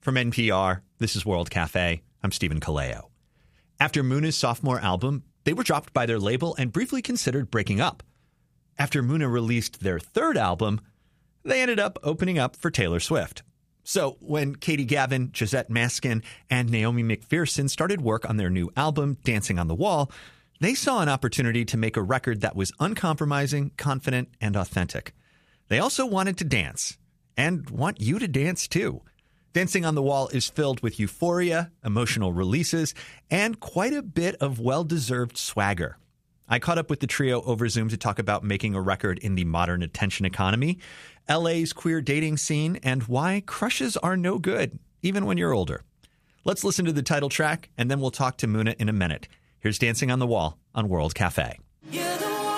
From NPR, this is World Cafe. I'm Stephen Kaleo. After Muna's sophomore album, they were dropped by their label and briefly considered breaking up. After Muna released their third album, they ended up opening up for Taylor Swift. So when Katie Gavin, Josette Maskin, and Naomi McPherson started work on their new album, Dancing on the Wall, they saw an opportunity to make a record that was uncompromising, confident, and authentic. They also wanted to dance, and want you to dance too. Dancing on the Wall is filled with euphoria, emotional releases, and quite a bit of well-deserved swagger. I caught up with the trio over Zoom to talk about making a record in the modern attention economy, LA's queer dating scene, and why crushes are no good, even when you're older. Let's listen to the title track, and then we'll talk to Muna in a minute. Here's Dancing on the Wall on World Cafe.